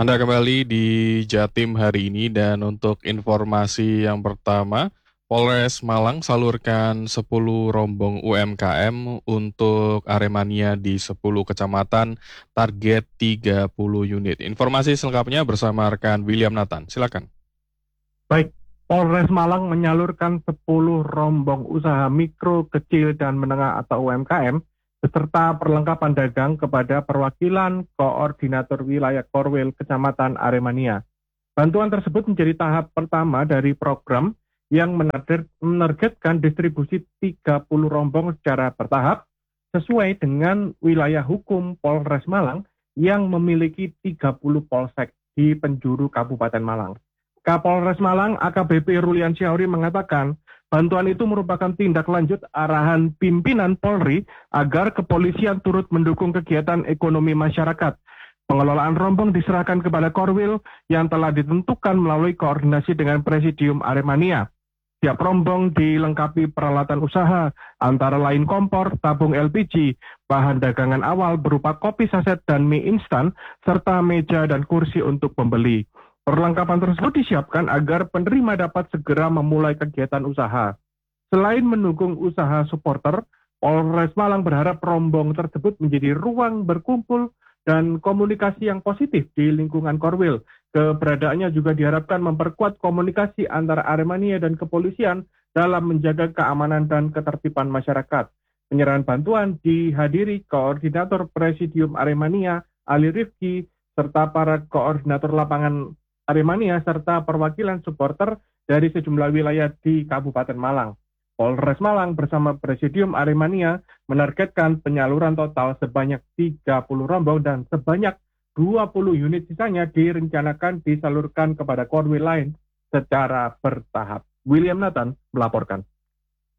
Anda kembali di Jatim hari ini dan untuk informasi yang pertama, Polres Malang salurkan 10 rombong UMKM untuk Aremania di 10 kecamatan, target 30 unit. Informasi selengkapnya bersama rekan William Nathan. Silakan. Baik, Polres Malang menyalurkan 10 rombong usaha mikro, kecil, dan menengah atau UMKM beserta perlengkapan dagang kepada perwakilan koordinator wilayah Korwil Kecamatan Aremania. Bantuan tersebut menjadi tahap pertama dari program yang menargetkan distribusi 30 rombong secara bertahap sesuai dengan wilayah hukum Polres Malang yang memiliki 30 polsek di penjuru Kabupaten Malang. Kapolres Malang AKBP Rulian Syauri mengatakan, bantuan itu merupakan tindak lanjut arahan pimpinan Polri agar kepolisian turut mendukung kegiatan ekonomi masyarakat. Pengelolaan rombong diserahkan kepada Korwil yang telah ditentukan melalui koordinasi dengan Presidium Aremania. Tiap rombong dilengkapi peralatan usaha, antara lain kompor, tabung LPG, bahan dagangan awal berupa kopi saset dan mie instan, serta meja dan kursi untuk pembeli. Perlengkapan tersebut disiapkan agar penerima dapat segera memulai kegiatan usaha. Selain mendukung usaha supporter, Polres Malang berharap rombong tersebut menjadi ruang berkumpul dan komunikasi yang positif di lingkungan Korwil. Keberadaannya juga diharapkan memperkuat komunikasi antara Aremania dan kepolisian dalam menjaga keamanan dan ketertiban masyarakat. Penyerahan bantuan dihadiri Koordinator Presidium Aremania, Ali Rifki, serta para koordinator lapangan Aremania serta perwakilan supporter dari sejumlah wilayah di Kabupaten Malang. Polres Malang bersama Presidium Aremania menargetkan penyaluran total sebanyak 30 rombong dan sebanyak 20 unit sisanya direncanakan disalurkan kepada korwil lain secara bertahap. William Nathan melaporkan.